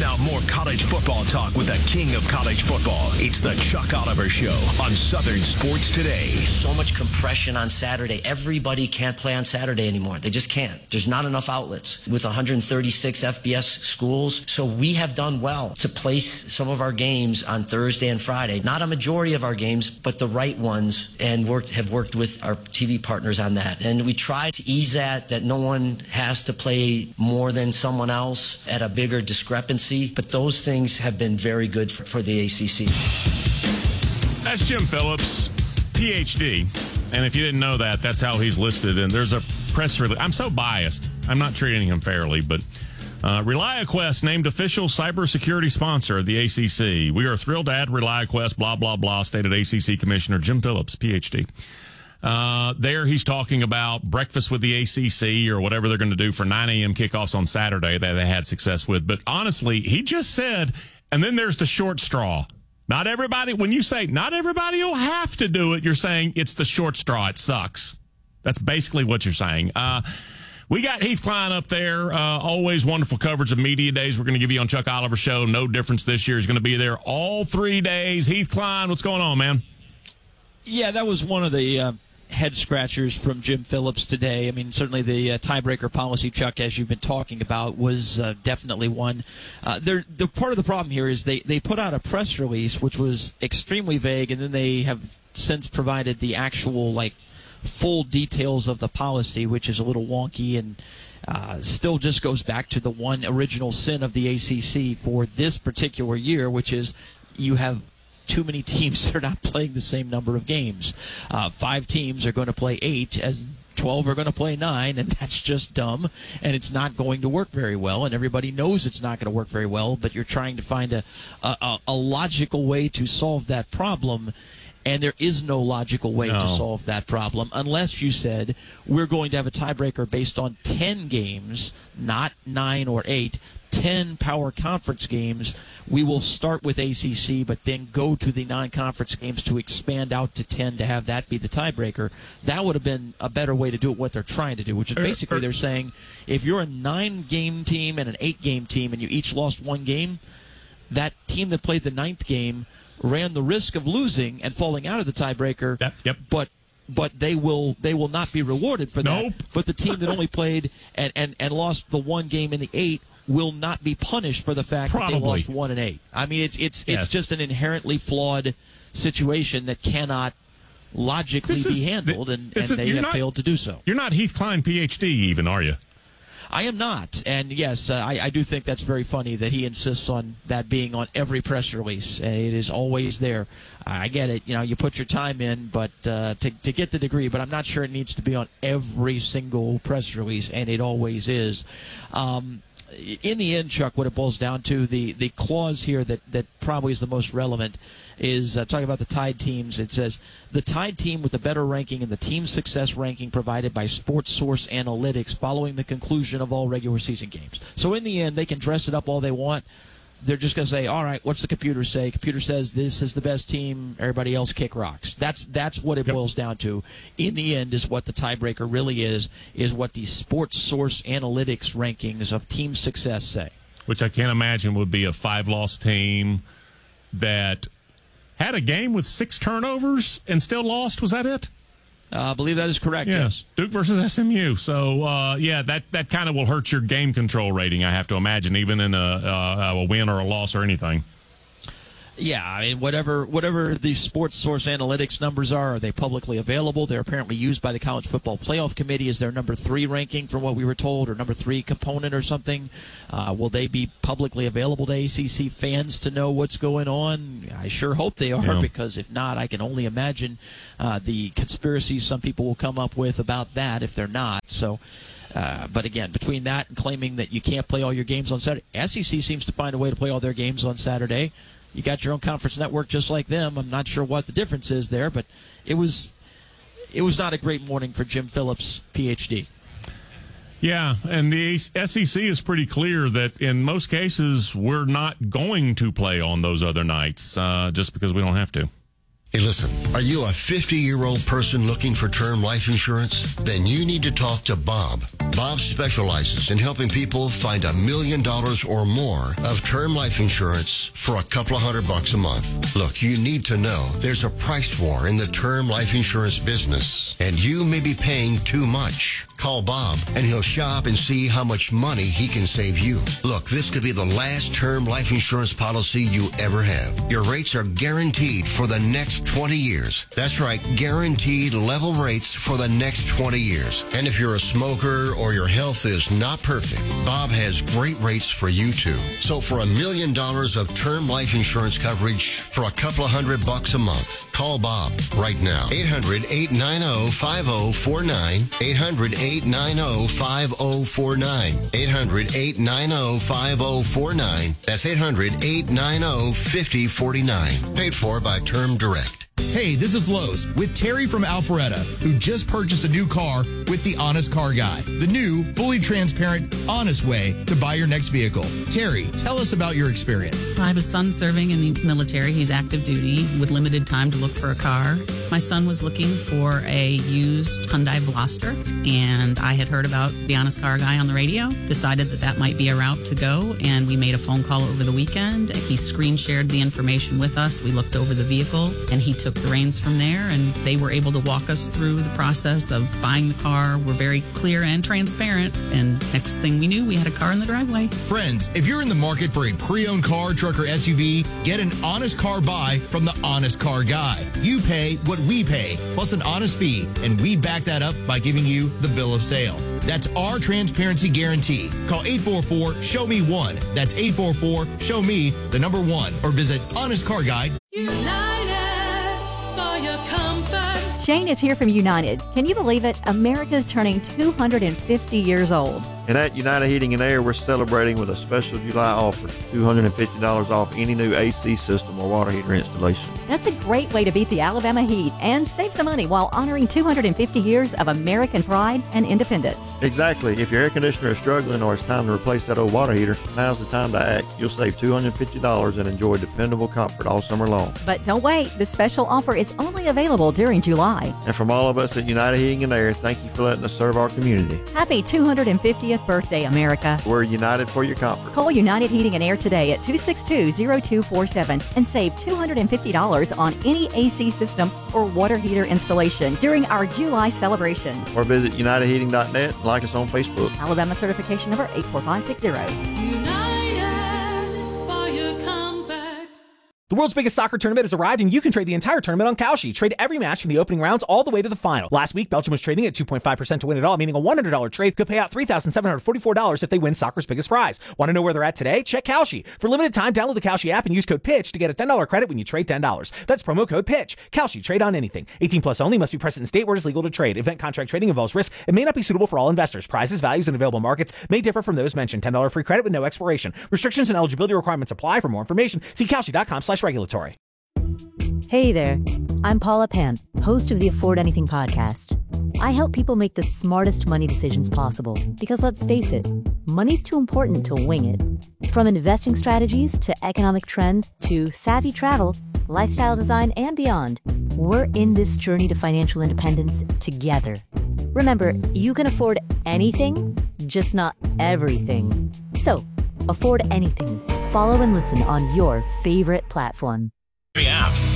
Now more college football talk with the king of college football. It's the Chuck Oliver Show on Southern Sports Today. So much compression on Saturday. Everybody can't play on Saturday anymore. They just can't. There's not enough outlets with 136 FBS schools. So we have done well to place some of our games on Thursday and Friday. Not a majority of our games, but the right ones, and have worked with our TV partners on that. And we try to ease that no one has to play more than someone else at a bigger discrepancy. But those things have been very good for the ACC. That's Jim Phillips, PhD. And if you didn't know that, that's how he's listed. And there's a press release. I'm so biased. I'm not treating him fairly, but ReliaQuest named official cybersecurity sponsor of the ACC. We are thrilled to add ReliaQuest, blah, blah, blah, stated ACC Commissioner Jim Phillips, PhD. There he's talking about breakfast with the ACC or whatever they're going to do for 9 a.m. kickoffs on Saturday that they had success with. But honestly, he just said, and then there's the short straw. Not everybody, when you say not everybody will have to do it, you're saying it's the short straw. It sucks. That's basically what you're saying. We got Heath Klein up there. Always wonderful coverage of media days. We're going to give you on Chuck Oliver Show. No difference this year. He's going to be there all 3 days. Heath Klein, what's going on, man? Yeah, that was one of the head scratchers from Jim Phillips today. I mean, certainly the tiebreaker policy, Chuck, as you've been talking about, was definitely one. The part of the problem here is they put out a press release which was extremely vague, and then they have since provided the actual full details of the policy, which is a little wonky and still just goes back to the one original sin of the ACC for this particular year, which is you have too many teams that are not playing the same number of games. 5 teams are going to play 8, as 12 are going to play 9, and that's just dumb, and it's not going to work very well, and everybody knows it's not going to work very well, but you're trying to find a logical way to solve that problem, and there is no logical way to solve that problem unless you said we're going to have a tiebreaker based on 10 games, not 9 or 8, 10 power conference games. We will start with ACC, but then go to the non-conference games to expand out to 10 to have that be the tiebreaker. That would have been a better way to do it, what they're trying to do, which is basically they're saying if you're a 9-game team and an 8-game team and you each lost 1 game, that team that played the 9th game ran the risk of losing and falling out of the tiebreaker, but they will not be rewarded for that. But the team that only played and lost the 1 game in the 8 will not be punished for the fact that they lost 1 and 8. I mean, it's just an inherently flawed situation that cannot logically be handled, and they have failed to do so. You're not Heath Klein, PhD, even, are you? I am not, and yes, I do think that's very funny that he insists on that being on every press release. It is always there. I get it, you put your time in, but to get the degree, but I'm not sure it needs to be on every single press release, and it always is. In the end, Chuck, what it boils down to, the clause here that probably is the most relevant is talking about the tied teams. It says, the tied team with the better ranking in the team success ranking provided by Sports Source Analytics following the conclusion of all regular season games. So in the end, they can dress it up all they want. They're just going to say, all right, what's the computer say? Computer says this is the best team. Everybody else kick rocks. That's what it boils down to. In the end, is what the tiebreaker really is what the Sports Source Analytics rankings of team success say. Which I can't imagine would be a 5-loss team that had a game with 6 turnovers and still lost. Was that it? I believe that is correct, yes. Duke versus SMU. So, that kind of will hurt your game control rating, I have to imagine, even in a win or a loss or anything. Yeah, I mean, whatever the Sports Source Analytics numbers are they publicly available? They're apparently used by the College Football Playoff Committee as their number 3 ranking from what we were told, or number 3 component or something. Will they be publicly available to ACC fans to know what's going on? I sure hope they are, because if not, I can only imagine the conspiracies some people will come up with about that if they're not. So, but again, between that and claiming that you can't play all your games on Saturday, SEC seems to find a way to play all their games on Saturday. You got your own conference network just like them. I'm not sure what the difference is there, but it was not a great morning for Jim Phillips, PhD. Yeah, and the SEC is pretty clear that in most cases we're not going to play on those other nights just because we don't have to. Hey, listen, are you a 50-year-old person looking for term life insurance? Then you need to talk to Bob. Bob specializes in helping people find $1 million or more of term life insurance for a couple of $100 a month. Look, you need to know there's a price war in the term life insurance business, and you may be paying too much. Call Bob, and he'll shop and see how much money he can save you. Look, this could be the last term life insurance policy you ever have. Your rates are guaranteed for the next 20 years. That's right, guaranteed level rates for the next 20 years. And if you're a smoker or your health is not perfect, Bob has great rates for you too. So for $1 million of term life insurance coverage for a couple of $100 a month, call Bob right now. 800-890-5049. 800-890-5049. 800-890-5049. That's 800-890-5049. Paid for by Term Direct. Hey, this is Lowe's with Terry from Alpharetta, who just purchased a new car with the Honest Car Guy, the new, fully transparent, honest way to buy your next vehicle. Terry, tell us about your experience. I have a son serving in the military. He's active duty with limited time to look for a car. My son was looking for a used Hyundai Veloster, and I had heard about the Honest Car Guy on the radio, decided that might be a route to go, and we made a phone call over the weekend. He screen shared the information with us. We looked over the vehicle, and he took the reins from there, and they were able to walk us through the process of buying the car. We're very clear and transparent, and next thing we knew, we had a car in the driveway. Friends, if you're in the market for a pre-owned car, truck, or SUV, get an Honest Car Buy from the Honest Car Guy. You pay what we pay, plus an honest fee, and we back that up by giving you the bill of sale. That's our transparency guarantee. Call 844-SHOW-ME-1. That's 844-SHOW-ME, the number 1, or visit honestcarguide.com. Shane is here from United. Can you believe it? America's turning 250 years old. And at United Heating and Air, we're celebrating with a special July offer, $250 off any new AC system or water heater installation. That's a great way to beat the Alabama heat and save some money while honoring 250 years of American pride and independence. Exactly. If your air conditioner is struggling or it's time to replace that old water heater, now's the time to act. You'll save $250 and enjoy dependable comfort all summer long. But don't wait. This special offer is only available during July. And from all of us at United Heating and Air, thank you for letting us serve our community. Happy 250th birthday, America. We're united for your comfort. Call United Heating and Air today at 262-0247 and save $250 on any AC system or water heater installation during our July celebration. Or visit UnitedHeating.net and like us on Facebook. Alabama certification number 84560. The world's biggest soccer tournament has arrived, and you can trade the entire tournament on Kalshi. Trade every match from the opening rounds all the way to the final. Last week, Belgium was trading at 2.5% to win it all, meaning a $100 trade could pay out $3,744 if they win soccer's biggest prize. Want to know where they're at today? Check Kalshi. For limited time, download the Kalshi app and use code PITCH to get a $10 credit when you trade $10. That's promo code PITCH. Kalshi. Trade on anything. 18 plus only. Must be present in state where it is legal to trade. Event contract trading involves risk. It may not be suitable for all investors. Prizes, values, and available markets may differ from those mentioned. $10 free credit with no expiration. Restrictions and eligibility requirements apply. For more information, see Kalshi.com/regulatory. Hey there, I'm Paula Pant, host of the Afford Anything podcast. I help people make the smartest money decisions possible because, let's face it, money's too important to wing it. From investing strategies to economic trends to savvy travel, lifestyle design, and beyond, we're in this journey to financial independence together. Remember, you can afford anything, just not everything. So, afford anything. Follow and listen on your favorite platform. The app.